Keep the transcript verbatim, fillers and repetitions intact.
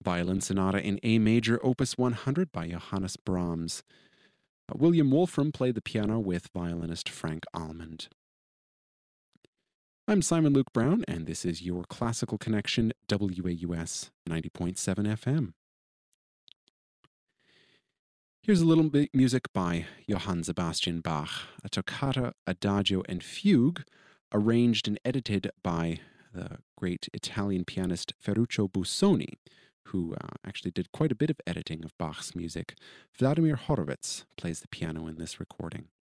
Violin Sonata in A Major, Opus one hundred by Johannes Brahms. Uh, William Wolfram played the piano with violinist Frank Almond. I'm Simon Luke Brown, and this is your Classical Connection, W A U S ninety point seven F M. Here's a little bit music by Johann Sebastian Bach, a toccata, adagio, and fugue, arranged and edited by the great Italian pianist Ferruccio Busoni, who uh, actually did quite a bit of editing of Bach's music. Vladimir Horowitz plays the piano in this recording.